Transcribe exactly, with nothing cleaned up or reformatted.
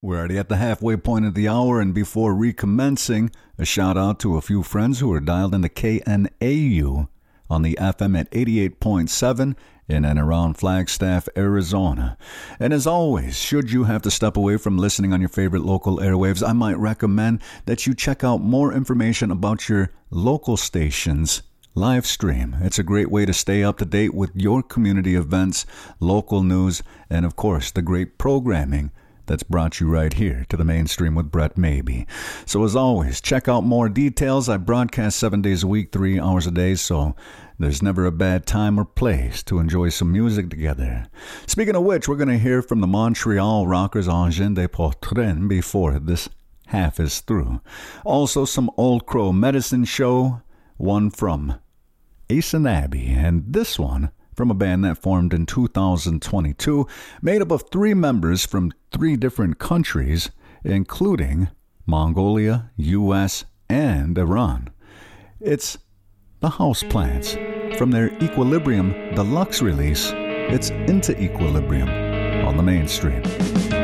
We're already at the halfway point of the hour, and before recommencing, a shout out to a few friends who are dialed into K N A U on the F M at eighty-eight point seven in and around Flagstaff, Arizona. And as always, should you have to step away from listening on your favorite local airwaves, I might recommend that you check out more information about your local station's live stream. It's a great way to stay up to date with your community events, local news, and of course, the great programming that's brought you right here to the mainstream with Brett Maybe. So as always, check out more details. I broadcast seven days a week, three hours a day, so there's never a bad time or place to enjoy some music together. Speaking of which, we're going to hear from the Montreal rockers Engin de Portren before this half is through. Also some Old Crow Medicine Show, one from Ace and Abby, and this one from a band that formed in two thousand twenty-two, made up of three members from three different countries, including Mongolia, U S, and Iran. It's the Houseplants from their Equilibrium Deluxe release. It's Into Equilibrium on the mainstream.